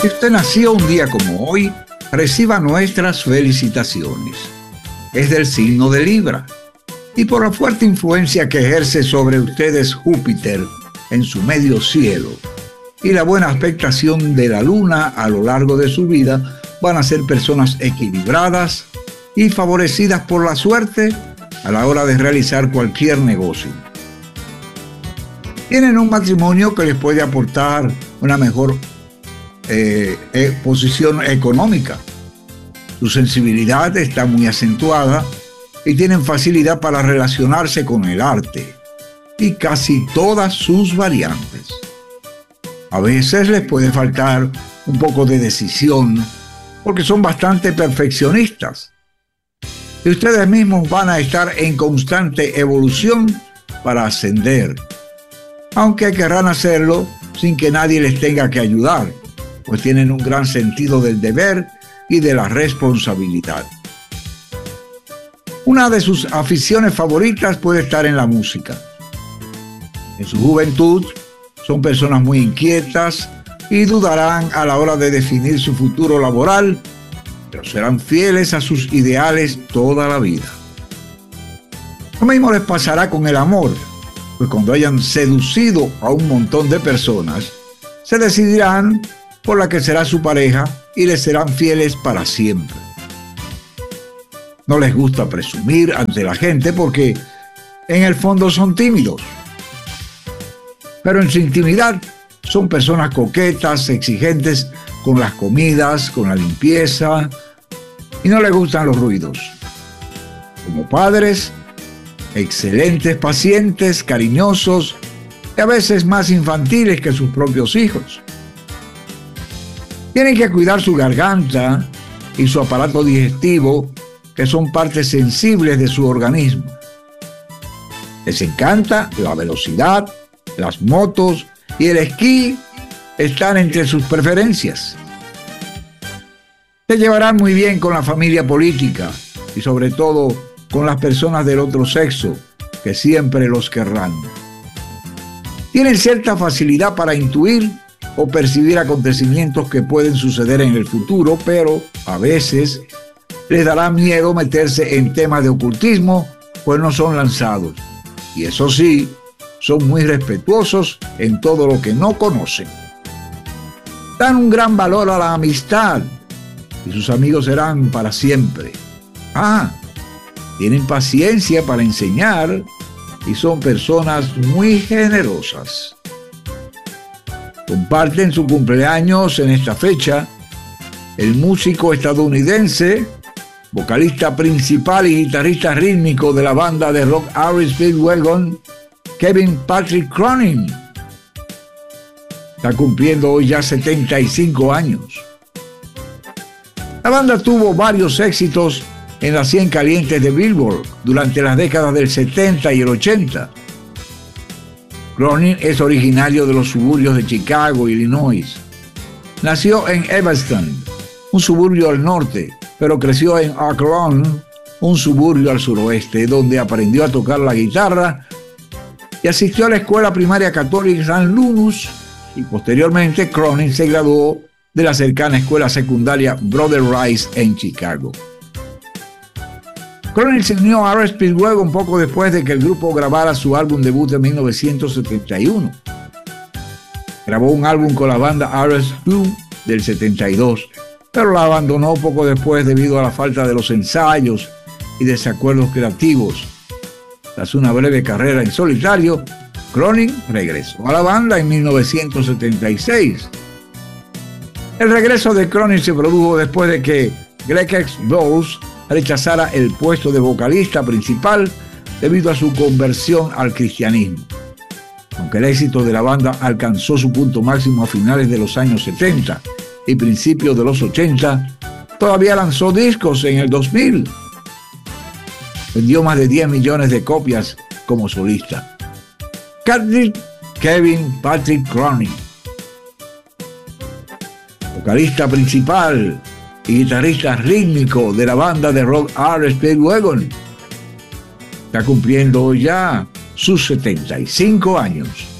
Si usted nació un día como hoy, reciba nuestras felicitaciones. Es del signo de Libra, y por la fuerte influencia que ejerce sobre ustedes Júpiter en su medio cielo y la buena expectación de la luna a lo largo de su vida, van a ser personas equilibradas y favorecidas por la suerte a la hora de realizar cualquier negocio. Tienen un matrimonio que les puede aportar una mejor posición económica. Su sensibilidad está muy acentuada y tienen facilidad para relacionarse con el arte y casi todas sus variantes. A veces les puede faltar un poco de decisión porque son bastante perfeccionistas. Y ustedes mismos van a estar en constante evolución para ascender, aunque querrán hacerlo sin que nadie les tenga que ayudar, pues tienen un gran sentido del deber y de la responsabilidad. Una de sus aficiones favoritas puede estar en la música. En su juventud son personas muy inquietas y dudarán a la hora de definir su futuro laboral, pero serán fieles a sus ideales toda la vida. Lo mismo les pasará con el amor, pues cuando hayan seducido a un montón de personas, se decidirán por la que será su pareja y les serán fieles para siempre. No les gusta presumir ante la gente porque en el fondo son tímidos, pero en su intimidad son personas coquetas, exigentes con las comidas, con la limpieza, y no les gustan los ruidos. Como padres, excelentes pacientes, cariñosos y a veces más infantiles que sus propios hijos. Tienen que cuidar su garganta y su aparato digestivo, que son partes sensibles de su organismo. Les encanta la velocidad, las motos y el esquí están entre sus preferencias. Se llevarán muy bien con la familia política y sobre todo con las personas del otro sexo, que siempre los querrán. Tienen cierta facilidad para intuir o percibir acontecimientos que pueden suceder en el futuro, pero a veces les dará miedo meterse en temas de ocultismo, pues no son lanzados. Y eso sí, son muy respetuosos en todo lo que no conocen. Dan un gran valor a la amistad y sus amigos serán para siempre. Tienen paciencia para enseñar y son personas muy generosas. Comparten su cumpleaños en esta fecha el músico estadounidense, vocalista principal y guitarrista rítmico de la banda de rock Aris Speedwagon, Kevin Patrick Cronin. Está cumpliendo hoy ya 75 años. La banda tuvo varios éxitos en las 100 calientes de Billboard durante las décadas del 70 y el 80. Cronin es originario de los suburbios de Chicago, Illinois. Nació en Evanston, un suburbio al norte, pero creció en Oak Lawn, un suburbio al suroeste, donde aprendió a tocar la guitarra y asistió a la escuela primaria católica San Lunus, y posteriormente Cronin se graduó de la cercana escuela secundaria Brother Rice en Chicago. Cronin se unió a Aris Speedwagon un poco después de que el grupo grabara su álbum debut en 1971. Grabó un álbum con la banda RS2 del 72, pero la abandonó poco después debido a la falta de los ensayos y desacuerdos creativos. Tras una breve carrera en solitario, Cronin regresó a la banda en 1976. El regreso de Cronin se produjo después de que Greg X. Bowles rechazara el puesto de vocalista principal debido a su conversión al cristianismo. Aunque el éxito de la banda alcanzó su punto máximo a finales de los años 70 y principios de los 80, todavía lanzó discos en el 2000. Vendió más de 10 millones de copias como solista. Kevin Patrick Cronin, vocalista principal y guitarrista rítmico de la banda de rock Aris Speedwagon, está cumpliendo ya sus 75 años.